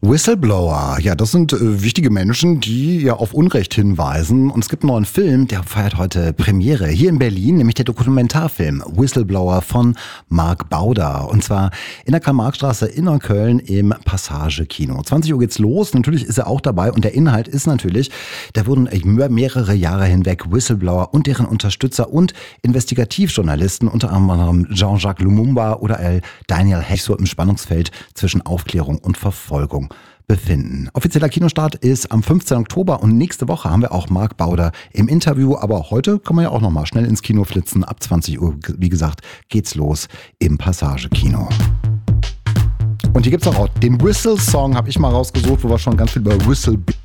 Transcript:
Whistleblower, ja, das sind wichtige Menschen, die ja auf Unrecht hinweisen. Und es gibt einen neuen Film, der feiert heute Premiere hier in Berlin, nämlich der Dokumentarfilm Whistleblower von Marc Bauder. Und zwar in der Karl-Marx-Straße in Neukölln im Passage-Kino. 20 Uhr geht's los, natürlich ist er auch dabei. Und der Inhalt ist natürlich, da wurden über mehrere Jahre hinweg Whistleblower und deren Unterstützer und Investigativjournalisten, unter anderem Jean-Jacques Lumumba oder Daniel Hecht, so im Spannungsfeld zwischen Aufklärung und Verfolgung befinden. Offizieller Kinostart ist am 15. Oktober und nächste Woche haben wir auch Marc Bauder im Interview. Aber heute kann man ja auch noch mal schnell ins Kino flitzen. Ab 20 Uhr, wie gesagt, geht's los im Passage-Kino. Und hier gibt's auch den Whistle-Song, habe ich mal rausgesucht, wo wir schon ganz viel über Whistle